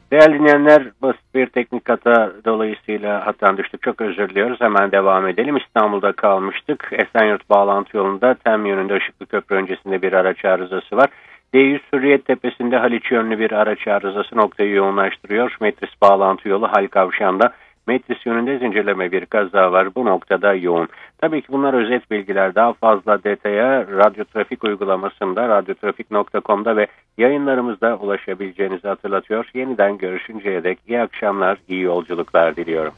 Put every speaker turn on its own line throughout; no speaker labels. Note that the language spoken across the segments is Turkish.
Değerli dinleyenler, basit bir teknik hata dolayısıyla hattan düştük. Çok özür diliyoruz. Hemen devam edelim. İstanbul'da kalmıştık. Esenyurt bağlantı yolunda Tem yönünde Işıklı Köprü öncesinde bir araç arızası var. D100 Hürriyet Tepesi'nde Haliç yönlü bir araç arızası noktayı yoğunlaştırıyor. Metris bağlantı yolu Hal Kavşağı'nda. Metris yönünde zincirleme bir kaza var. Bu noktada yoğun. Tabii ki bunlar özet bilgiler. Daha fazla detaya Radyo Trafik uygulamasında, radyotrafik.com'da ve yayınlarımızda ulaşabileceğinizi hatırlatıyor. Yeniden görüşünceye dek iyi akşamlar, iyi yolculuklar diliyorum.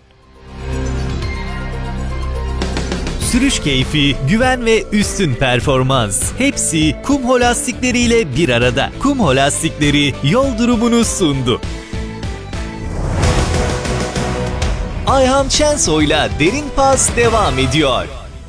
Sürüş keyfi, güven ve üstün performans. Hepsi Kumho lastikleriyle bir arada. Kumho lastikleri yol durumunu sundu. Ayhan Şensoy'la Derin Pas devam ediyor.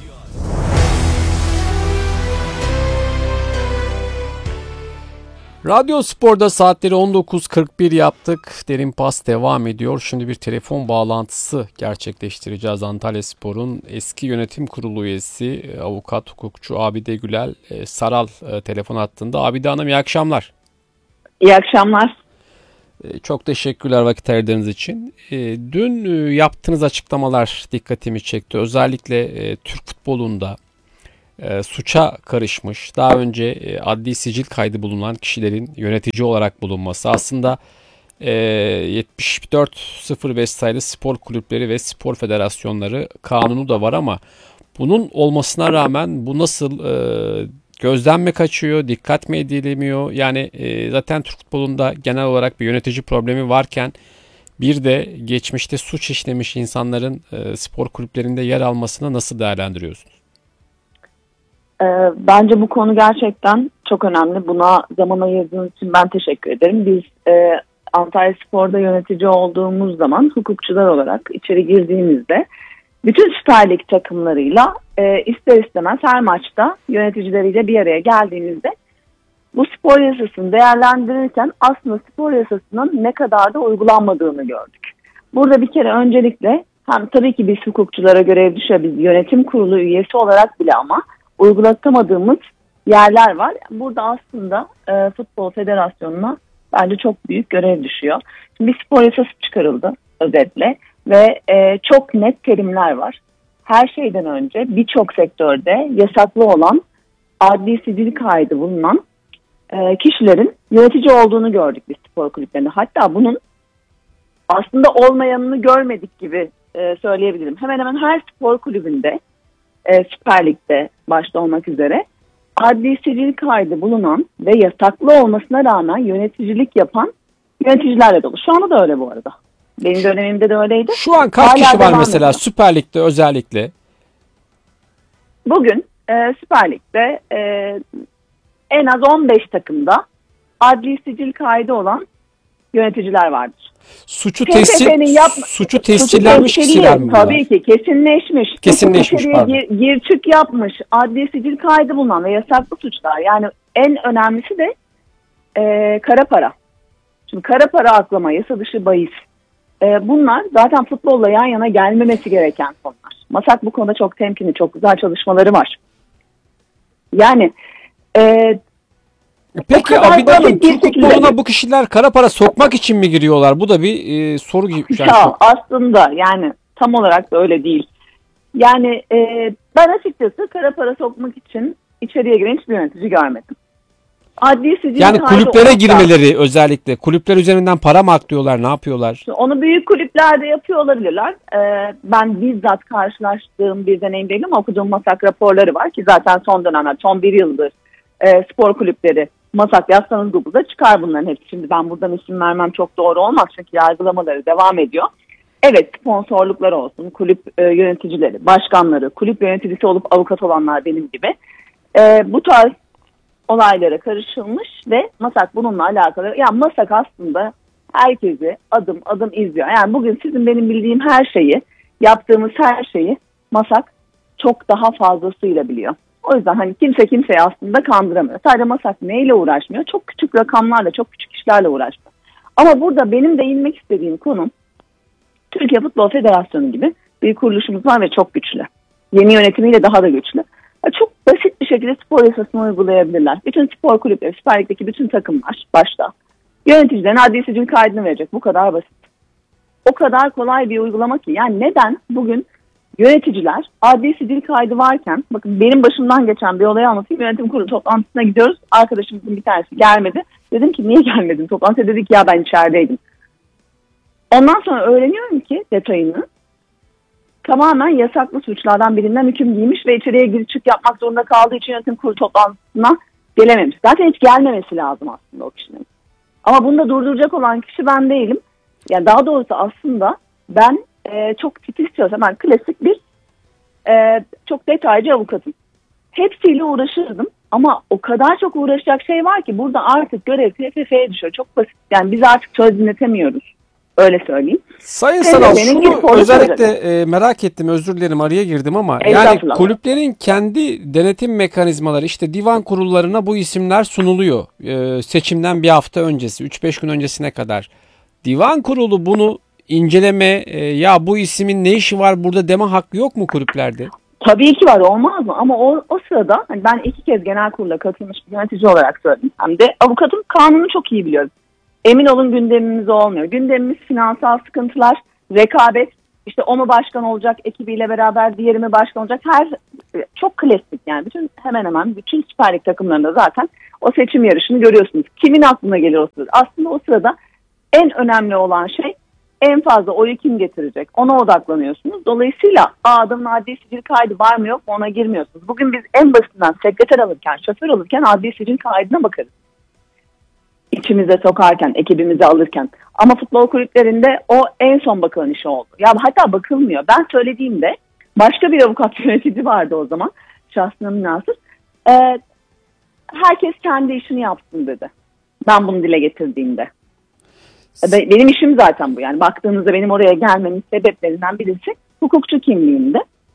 Radyo Spor'da saatleri 19.41 yaptık. Derin Pas devam ediyor. Şimdi bir telefon bağlantısı gerçekleştireceğiz. Antalya Spor'un eski yönetim kurulu üyesi, avukat, hukukçu Abide Gülel Saral telefon hattında. Abide Hanım, iyi akşamlar.
İyi akşamlar.
Çok teşekkürler vakit ayırdığınız için. Dün yaptığınız açıklamalar dikkatimi çekti. Özellikle Türk futbolunda suça karışmış, daha önce adli sicil kaydı bulunan kişilerin yönetici olarak bulunması. Aslında 74.05 sayılı spor kulüpleri ve spor federasyonları kanunu da var ama bunun olmasına rağmen bu nasıl gözden mi kaçıyor, dikkat mi edilemiyor? Yani zaten Türk futbolunda genel olarak bir yönetici problemi varken bir de geçmişte suç işlemiş insanların spor kulüplerinde yer almasını nasıl değerlendiriyorsunuz?
Bence bu konu gerçekten çok önemli. Buna zaman ayırdığınız için ben teşekkür ederim. Biz Antalya Spor'da yönetici olduğumuz zaman hukukçular olarak içeri girdiğimizde bütün Süper Lig takımlarıyla ister istemez her maçta yöneticileriyle bir araya geldiğimizde bu spor yasasını değerlendirirken aslında spor yasasının ne kadar da uygulanmadığını gördük. Burada bir kere öncelikle hem tabii ki biz hukukçulara görev düşüyor, biz yönetim kurulu üyesi olarak bile ama uygulatamadığımız yerler var. Burada aslında Futbol Federasyonu'na bence çok büyük görev düşüyor. Şimdi bir spor yasası çıkarıldı özetle ve çok net terimler var. Her şeyden önce birçok sektörde yasaklı olan adli sicil kaydı bulunan kişilerin yönetici olduğunu gördük biz spor kulüplerinde. Hatta bunun aslında olmayanını görmedik gibi söyleyebilirim. Hemen hemen her spor kulübünde Süper Lig'de başta olmak üzere adli sicil kaydı bulunan ve yasaklı olmasına rağmen yöneticilik yapan yöneticilerle dolu. Şu anda da öyle bu arada. Benim dönemimde de öyleydi.
Şu an kaç kişi var mesela Süper Lig'de özellikle?
Bugün Süper Lig'de en az 15 takımda adli sicil kaydı olan yöneticiler vardır.
Suçu tescillenmiş kişiler mi bunlar?
Tabii ki kesinleşmiş.
Kesinleşmiş, pardon.
Gir çık yapmış, adli sicil kaydı bulunan ve yasaklı suçlar. Yani en önemlisi de kara para. Şimdi kara para aklama, yasa dışı bahis. Bunlar zaten futbolla yan yana gelmemesi gereken konular. MASAK bu konuda çok temkinli, çok güzel çalışmaları var. Yani
peki Abide Hanım, Türk futboluna bu kişiler kara para sokmak için mi giriyorlar? Bu da bir soru gibi.
Ya aslında yani tam olarak da öyle değil. Yani ben açıkçası kara para sokmak için içeriye giren hiçbir yönetici görmedim. Adli sicil
yani kulüplere girmeleri özellikle. Kulüpler üzerinden para mı aklıyorlar? Ne yapıyorlar?
Onu büyük kulüplerde yapıyor olabilirler. Ben bizzat karşılaştığım bir deneyim değil ama okuduğum MASAK raporları var ki zaten son dönemler, son bir yıldır spor kulüpleri MASAK yazsanız Google'da çıkar bunların hepsi. Şimdi ben buradan isim vermem çok doğru olmaz çünkü yargılamaları devam ediyor. Evet, sponsorlukları olsun, kulüp yöneticileri, başkanları, kulüp yöneticisi olup avukat olanlar benim gibi bu tarz olaylara karışılmış ve MASAK bununla alakalı. Yani MASAK aslında herkesi adım adım izliyor. Yani bugün sizin benim bildiğim her şeyi, yaptığımız her şeyi MASAK çok daha fazlasıyla biliyor. O yüzden hani kimse kimseyi aslında kandıramıyor. Sadece MASAK neyle uğraşmıyor? Çok küçük rakamlarla, çok küçük işlerle uğraşmıyor. Ama burada benim değinmek istediğim konu Türkiye Futbol Federasyonu gibi bir kuruluşumuz var ve çok güçlü. Yeni yönetimiyle daha da güçlü. Çok basit bir şekilde spor yasasını uygulayabilirler. Bütün spor kulüpleri, Süper Lig'deki bütün takımlar başta Yöneticilerin adli sicil kaydını verecek. Bu kadar basit. O kadar kolay bir uygulama ki. Yani neden bugün yöneticiler adli sicil kaydı varken, bakın benim başımdan geçen bir olayı anlatayım. Yönetim kurulu toplantısına gidiyoruz. Arkadaşımızın bir tanesi gelmedi. Dedim ki niye gelmedin toplantıya? Dedi ki ya ben içerideydim. Ondan sonra öğreniyorum ki detayını, tamamen yasaklı suçlardan birinden hüküm giymiş ve içeriye gir çık yapmak zorunda kaldığı için yönetim kurulu toplantısına gelememiş. Zaten hiç gelmemesi lazım aslında o kişinin. Ama bunu da durduracak olan kişi ben değilim. Yani daha doğrusu aslında ben çok titiz çalışan, ben klasik bir çok detaycı avukatım. Hepsiyle uğraşırdım ama o kadar çok uğraşacak şey var ki burada artık görev TFF'ye düşüyor. Çok basit. Yani biz artık söz dinletemiyoruz. Öyle söyleyeyim.
Sayın Sanal, şunu özellikle merak ettim, özür dilerim araya girdim ama yani kulüplerin kendi denetim mekanizmaları, işte divan kurullarına bu isimler sunuluyor. Seçimden bir hafta öncesi, 3-5 gün öncesine kadar. Divan kurulu bunu inceleme, ya bu ismin ne işi var burada deme hakkı yok mu kulüplerde?
Tabii ki var, olmaz mı? Ama o sırada hani ben 2 kez genel kurula katılmış bir yönetici olarak söyleyeyim. Hem de avukatım, kanunu çok iyi biliyorum. Emin olun gündemimiz olmuyor. Gündemimiz finansal sıkıntılar, rekabet, işte o mu başkan olacak ekibiyle beraber, diğeri mi başkan olacak, çok klasik yani. Hemen hemen bütün Süper Lig takımlarında zaten o seçim yarışını görüyorsunuz. Kimin aklına gelir o sırada? Aslında o sırada en önemli olan şey en fazla oyu kim getirecek? Ona odaklanıyorsunuz. Dolayısıyla adamın adli sicil kaydı var mı yok mu ona girmiyorsunuz. Bugün biz en basitinden sekreter alırken, şoför alırken adli sicil kaydına bakarız. İçimize sokarken, ekibimize alırken. Ama futbol kulüplerinde o en son bakılan iş oldu. Ya hatta bakılmıyor. Ben söylediğimde başka bir avukat yönetici vardı o zaman. Şahsına münasır. Herkes kendi işini yapsın dedi. Ben bunu dile getirdiğimde. Benim işim zaten bu yani. Baktığınızda benim oraya gelmemin sebeplerinden birisi hukukçu kimliğimde.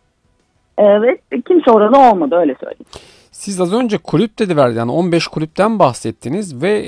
Ve kimse orada olmadı, öyle söyleyeyim.
Siz az önce kulüp dediverdi, yani 15 kulüpten bahsettiniz ve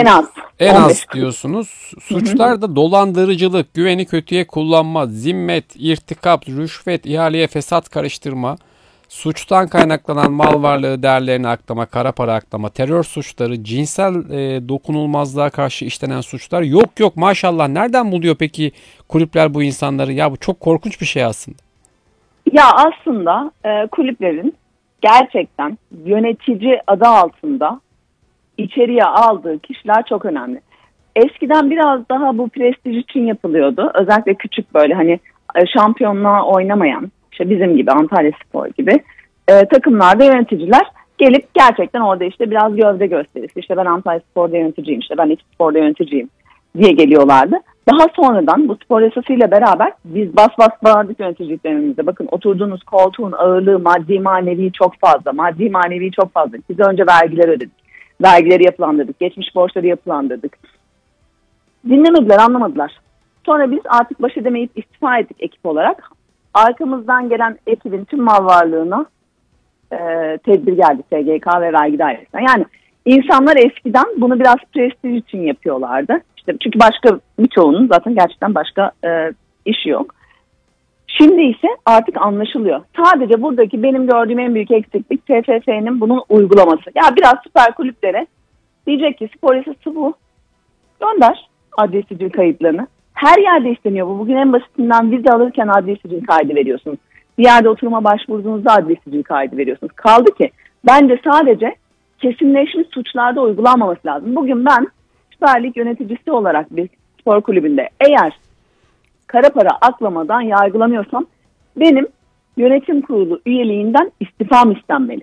en az diyorsunuz. Suçlar da dolandırıcılık, güveni kötüye kullanma, zimmet, irtikap, rüşvet, ihaleye fesat karıştırma, suçtan kaynaklanan mal varlığı değerlerini aklama, kara para aklama, terör suçları, cinsel dokunulmazlığa karşı işlenen suçlar. Yok maşallah, nereden buluyor peki kulüpler bu insanları? Ya bu çok korkunç bir şey aslında.
Ya aslında kulüplerin gerçekten yönetici adı altında içeriye aldığı kişiler çok önemli. Eskiden biraz daha bu prestij için yapılıyordu. Özellikle küçük böyle hani şampiyonluğa oynamayan, işte bizim gibi Antalyaspor gibi takımlarda yöneticiler gelip gerçekten orada işte biraz gövde gösterisi. İşte ben Antalyaspor'da yöneticiyim, işte ben Xspor'da yöneticiyim diye geliyorlardı. Daha sonradan bu spor yasasıyla beraber biz bas bağırdık yöneticilik dönemimizde. Bakın oturduğunuz koltuğun ağırlığı maddi manevi çok fazla. Maddi manevi çok fazla. Biz önce vergiler ödedik. Vergileri yapılandırdık. Geçmiş borçları yapılandırdık. Dinlemediler, anlamadılar. Sonra biz artık baş edemeyip istifa ettik ekip olarak. Arkamızdan gelen ekibin tüm mal varlığına tedbir geldi SGK ve vergi dairesinden. Yani insanlar eskiden bunu biraz prestij için yapıyorlardı. İşte çünkü başka birçoğunun zaten gerçekten başka işi yok. Şimdi ise artık anlaşılıyor. Sadece buradaki benim gördüğüm en büyük eksiklik TFF'nin bunun uygulaması. Ya biraz süper kulüplere diyecek ki spor yasası bu. Gönder adli sicil kayıtlarını. Her yerde isteniyor bu. Bugün en basitinden vize alırken adli sicil kaydı veriyorsunuz. Bir yerde oturuma başvurduğunuzda adli sicil kaydı veriyorsunuz. Kaldı ki bence sadece kesinleşmiş suçlarda uygulanmaması lazım. Bugün ben Süper Lig yöneticisi olarak bir spor kulübünde eğer kara para aklamadan yargılanıyorsam benim yönetim kurulu üyeliğinden istifam istenmeli.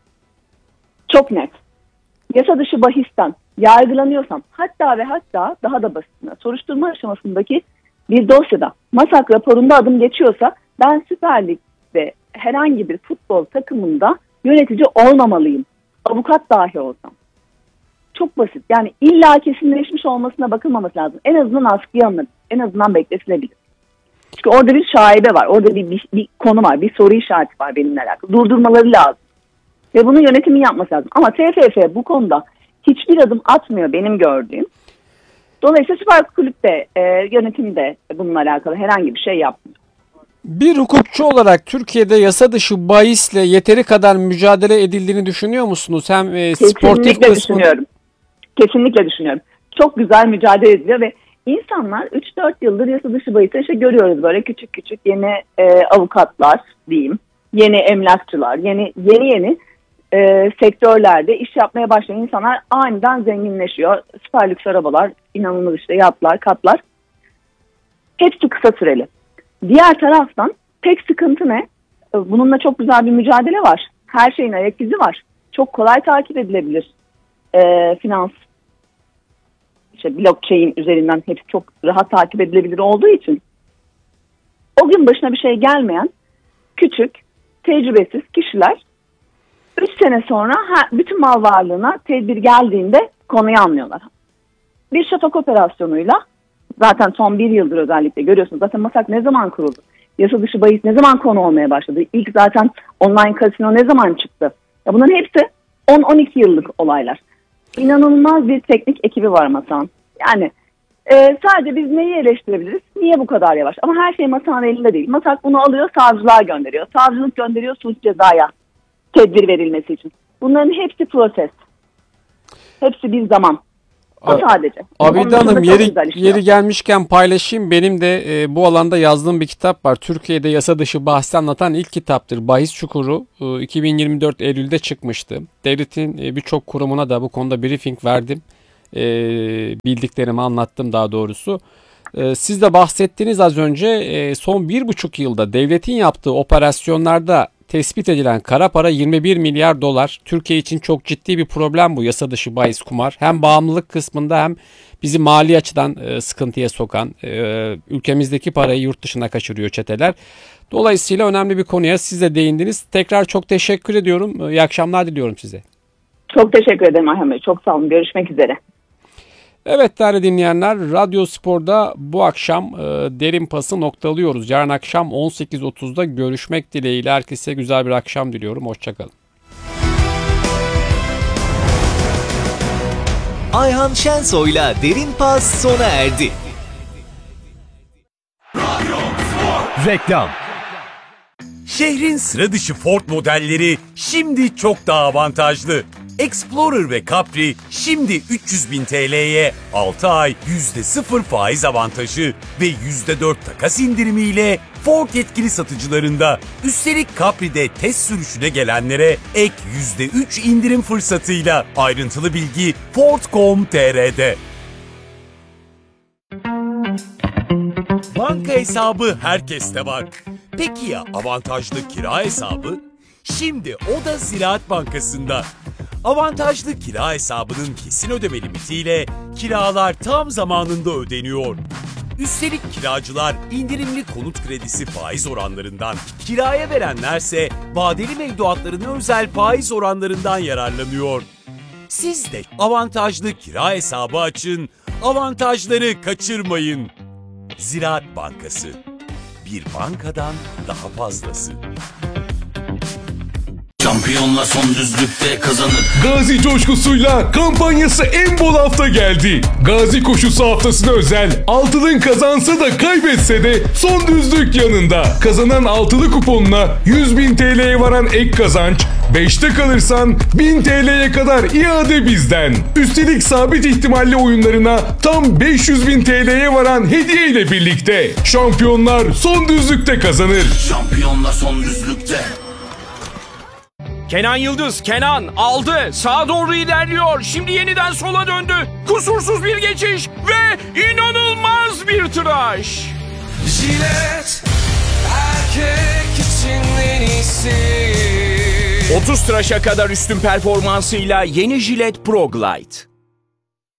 Çok net. Yasa dışı bahisten yargılanıyorsam hatta ve hatta daha da basitine soruşturma aşamasındaki bir dosyada MASAK raporunda adım geçiyorsa ben Süper Lig'de herhangi bir futbol takımında yönetici olmamalıyım. Avukat dahi olsam. Çok basit. Yani illa kesinleşmiş olmasına bakılmaması lazım. En azından askıya alınır. En azından bekletilebilir. Çünkü orada bir şaibe var. Orada bir konu var. Bir soru işareti var benimle alakalı. Durdurmaları lazım. Ve bunu yönetimin yapması lazım. Ama TFF bu konuda hiçbir adım atmıyor benim gördüğüm. Dolayısıyla Süper Kulüp'te yönetimde bununla alakalı herhangi bir şey yapmıyor.
Bir hukukçu olarak Türkiye'de yasa dışı bahisle yeteri kadar mücadele edildiğini düşünüyor musunuz? Hem sportif
Kesinlikle düşünüyorum. Kesinlikle düşünüyorum. çok güzel mücadele ediliyor ve insanlar 3-4 yıldır yasa dışı bahis işte görüyoruz böyle küçük küçük yeni avukatlar diyeyim, yeni emlakçılar, yeni sektörlerde iş yapmaya başlayan insanlar aniden zenginleşiyor. Süper lüks arabalar, inanılmaz işte yatlar, katlar. Hepsi kısa süreli. Diğer taraftan tek sıkıntı ne? Bununla çok güzel bir mücadele var. Her şeyin ayak izi var. Çok kolay takip edilebilir. Finans, işte blockchain üzerinden hepsi çok rahat takip edilebilir olduğu için o gün başına bir şey gelmeyen küçük, tecrübesiz kişiler 3 sene sonra bütün mal varlığına tedbir geldiğinde konuyu anlıyorlar. Bir şafak operasyonuyla zaten son 1 yıldır özellikle görüyorsunuz. Zaten MASAK ne zaman kuruldu? Yasa dışı bahis ne zaman konu olmaya başladı? İlk zaten online kasino ne zaman çıktı? Ya bunların hepsi 10-12 yıllık olaylar. İnanılmaz bir teknik ekibi var MASAK'ın. Yani sadece biz neyi eleştirebiliriz? Niye bu kadar yavaş? Ama her şey MASAK'ın elinde değil. MASAK bunu alıyor, savcılığa gönderiyor. Savcılık gönderiyor suç cezaya tedbir verilmesi için. Bunların hepsi proses. Hepsi bir zaman. O sadece.
Abide Hanım yeri gelmişken paylaşayım. Benim de bu alanda yazdığım bir kitap var. Türkiye'de yasa dışı bahsi anlatan ilk kitaptır. Bahis Çukuru 2024 Eylül'de çıkmıştı. Devletin birçok kurumuna da bu konuda briefing verdim. Bildiklerimi anlattım daha doğrusu. Siz de bahsettiniz az önce son 1,5 yılda devletin yaptığı operasyonlarda tespit edilen kara para 21 milyar dolar. Türkiye için çok ciddi bir problem bu yasa dışı bahis kumar. Hem bağımlılık kısmında hem bizi mali açıdan sıkıntıya sokan, ülkemizdeki parayı yurt dışına kaçırıyor çeteler. Dolayısıyla önemli bir konuya siz de değindiniz. Tekrar çok teşekkür ediyorum. İyi akşamlar diliyorum size.
Çok teşekkür ederim Ayhan Bey. Çok sağ olun. Görüşmek üzere.
Evet değerli dinleyenler, Radyo Spor'da bu akşam derin pası noktalıyoruz. Yarın akşam 18.30'da görüşmek dileğiyle herkese güzel bir akşam diliyorum. Hoşçakalın.
Ayhan Şensoy'la Derin Pas sona erdi.
Reklam. Şehrin sıra dışı Ford modelleri şimdi çok daha avantajlı. Explorer ve Capri şimdi 300.000 TL'ye 6 ay %0 faiz avantajı ve %4 takas indirimiyle Ford yetkili satıcılarında. Üstelik Capri'de test sürüşüne gelenlere ek %3 indirim fırsatıyla. Ayrıntılı bilgi Ford.com.tr'de. Banka hesabı herkeste var. Peki ya avantajlı kira hesabı? Şimdi o da Ziraat Bankası'nda. Avantajlı kira hesabının kesin ödeme limitiyle kiralar tam zamanında ödeniyor. Üstelik kiracılar indirimli konut kredisi faiz oranlarından, kiraya verenlerse vadeli mevduatlarına özel faiz oranlarından yararlanıyor. Siz de avantajlı kira hesabı açın, avantajları kaçırmayın. Ziraat Bankası, bir bankadan daha fazlası.
Şampiyonlar son düzlükte kazanır.
Gazi coşkusuyla kampanyası en bol hafta geldi. Gazi koşusu haftasına özel altılın kazansa da kaybetse de son düzlük yanında. Kazanan altılı kuponuna 100.000 TL'ye varan ek kazanç, 5'te kalırsan 1000 TL'ye kadar iade bizden. Üstelik sabit ihtimalli oyunlarına tam 500.000 TL'ye varan hediye ile birlikte. Şampiyonlar son düzlükte kazanır.
Şampiyonlar son düzlükte.
Kenan Yıldız, Kenan aldı, sağa doğru ilerliyor, şimdi yeniden sola döndü, kusursuz bir geçiş ve inanılmaz bir tıraş.
Jilet, erkek için en iyisi.
30 tıraşa kadar üstün performansıyla yeni Jilet Pro Glide.